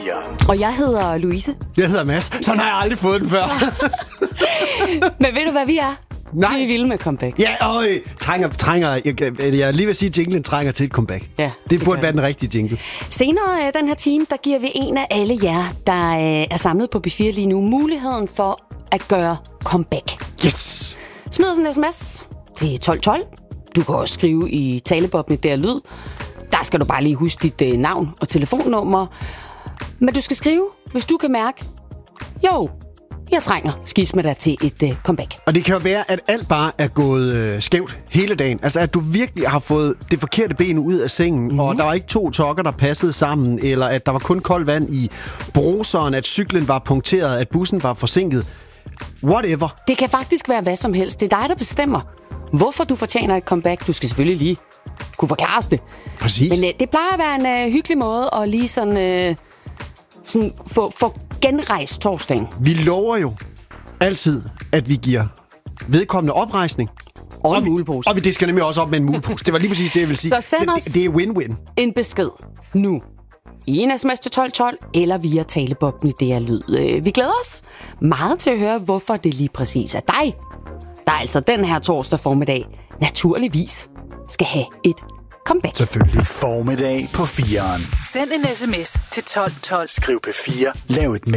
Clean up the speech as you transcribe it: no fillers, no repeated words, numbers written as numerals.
4'eren. Og jeg hedder Louise. Jeg hedder Mads. Sådan har jeg aldrig fået den før. Men ved du, hvad vi er? Nej. Vi er vilde med comeback. Ja, jeg lige vil sige, at jinglen trænger til et comeback. Ja, det burde være den rigtige jingle. Senere den her time, der giver vi en af alle jer, der er samlet på B4 lige nu, muligheden for at gøre comeback. Yes! Smid os en sms til 1212. Du kan også skrive i taleboblen der lyd. Der skal du bare lige huske dit navn og telefonnummer. Men du skal skrive, hvis du kan mærke, jo, jeg trænger skisme dig til et comeback. Og det kan jo være, at alt bare er gået skævt hele dagen. Altså, at du virkelig har fået det forkerte ben ud af sengen, og der var ikke 2 tokker, der passede sammen, eller at der var kun koldt vand i bruseren, at cyklen var punkteret, at bussen var forsinket. Whatever. Det kan faktisk være hvad som helst. Det er dig, der bestemmer, hvorfor du fortjener et comeback. Du skal selvfølgelig lige kunne forklare det. Præcis. Men det plejer at være en hyggelig måde at lige sådan få genrejst torsdagen. Vi lover jo altid, at vi giver vedkommende oprejsning. Og en mulepose. Og det skal nemlig også op med en mulepose. Det var lige præcis det, jeg vil sige. Så send os det er win-win. En besked nu. I en sms til 1212, eller via talebobben i DR Lyd. Vi glæder os meget til at høre, hvorfor det lige præcis er dig, der altså den her torsdag formiddag naturligvis skal have et comeback. Selvfølgelig. Formiddag på 4'eren. Send en sms til 1212. Skriv P4. Lav et